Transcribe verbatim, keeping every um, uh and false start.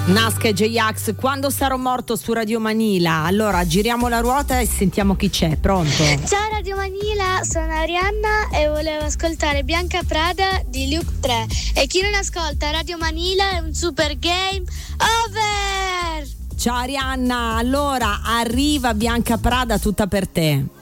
Nasca e J-Ax, quando sarò morto su Radio Manila. Allora giriamo la ruota e sentiamo chi c'è. Pronto? Ciao Radio Manila, sono Arianna e volevo ascoltare Bianca Prada di Luke tre. E chi non ascolta Radio Manila è un super game over. Ciao Arianna, allora arriva Bianca Prada tutta per te.